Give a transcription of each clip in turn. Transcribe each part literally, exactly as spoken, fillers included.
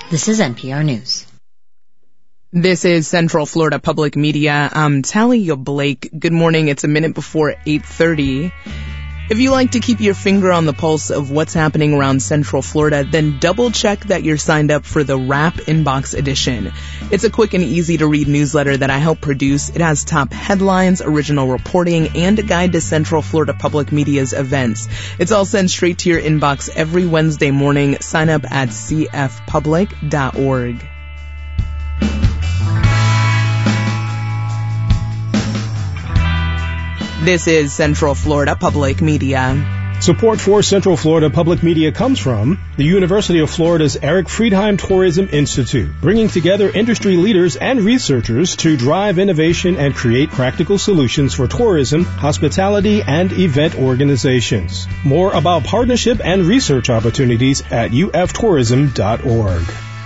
This is N P R News. This is Central Florida Public Media. I'm Talia Blake. Good morning. It's a minute before eight thirty. If you like to keep your finger on the pulse of what's happening around Central Florida, then double check that you're signed up for the Wrap Inbox Edition. It's a quick and easy to read newsletter that I help produce. It has top headlines, original reporting, and a guide to Central Florida Public Media's events. It's all sent straight to your inbox every Wednesday morning. Sign up at c f public dot org. This is Central Florida Public Media. Support for Central Florida Public Media comes from the University of Florida's Eric Friedheim Tourism Institute, bringing together industry leaders and researchers to drive innovation and create practical solutions for tourism, hospitality, and event organizations. More about partnership and research opportunities at u f tourism dot org.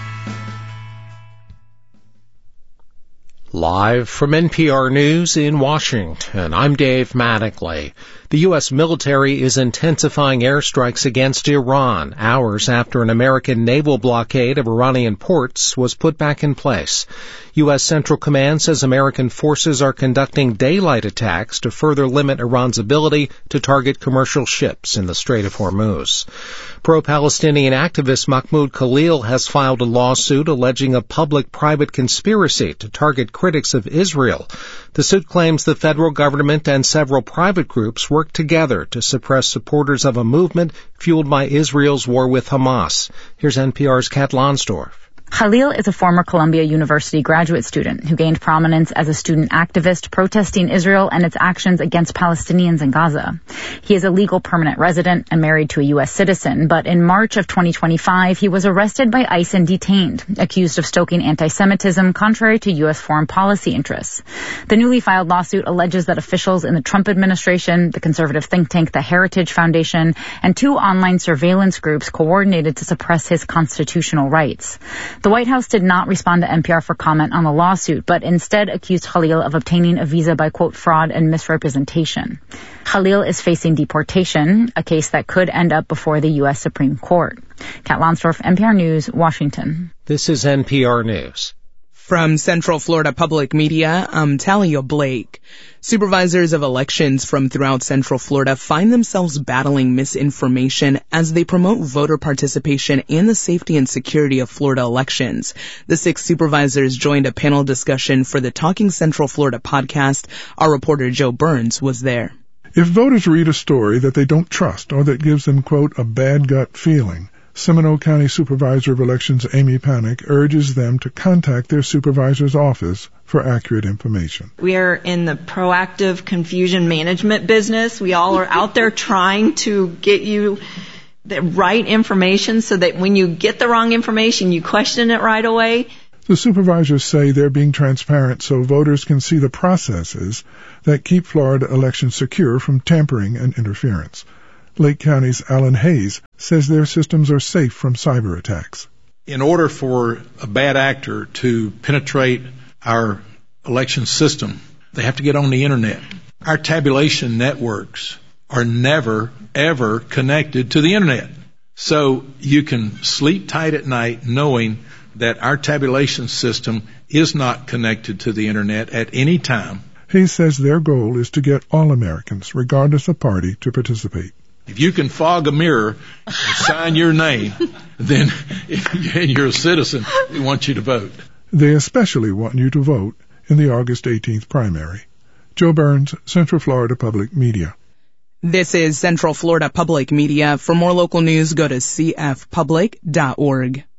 Live from N P R News in Washington, I'm Dave Mattingly. The U S military is intensifying airstrikes against Iran hours after an American naval blockade of Iranian ports was put back in place. U S Central Command says American forces are conducting daylight attacks to further limit Iran's ability to target commercial ships in the Strait of Hormuz. Pro-Palestinian activist Mahmoud Khalil has filed a lawsuit alleging a public-private conspiracy to target critics of Israel. The suit claims the federal government and several private groups worked together to suppress supporters of a movement fueled by Israel's war with Hamas. Here's N P R's Kat Lonsdorf. Khalil is a former Columbia University graduate student who gained prominence as a student activist protesting Israel and its actions against Palestinians in Gaza. He is a legal permanent resident and married to a U S citizen, but in March of twenty twenty-five, he was arrested by ICE and detained, accused of stoking anti-Semitism contrary to U S foreign policy interests. The newly filed lawsuit alleges that officials in the Trump administration, the conservative think tank, the Heritage Foundation, and two online surveillance groups coordinated to suppress his constitutional rights. The White House did not respond to N P R for comment on the lawsuit, but instead accused Khalil of obtaining a visa by, quote, fraud and misrepresentation. Khalil is facing deportation, a case that could end up before the U S Supreme Court. Kat Lonsdorf, N P R News, Washington. This is N P R News. From Central Florida Public Media, I'm Talia Blake. Supervisors of elections from throughout Central Florida find themselves battling misinformation as they promote voter participation and the safety and security of Florida elections. The six supervisors joined a panel discussion for the Talking Central Florida podcast. Our reporter Joe Burns was there. If voters read a story that they don't trust or that gives them, quote, a bad gut feeling, Seminole County Supervisor of Elections Amy Panic urges them to contact their supervisor's office for accurate information. We are in the proactive confusion management business. We all are out there trying to get you the right information so that when you get the wrong information, you question it right away. The supervisors say they're being transparent so voters can see the processes that keep Florida elections secure from tampering and interference. Lake County's Alan Hayes says their systems are safe from cyber attacks. In order for a bad actor to penetrate our election system, they have to get on the internet. Our tabulation networks are never, ever connected to the internet. So you can sleep tight at night knowing that our tabulation system is not connected to the internet at any time. Hayes says their goal is to get all Americans, regardless of party, to participate. If you can fog a mirror and sign your name, then if you're a citizen, we want you to vote. They especially want you to vote in the August eighteenth primary. Joe Burns, Central Florida Public Media. This is Central Florida Public Media. For more local news, go to c f public dot org.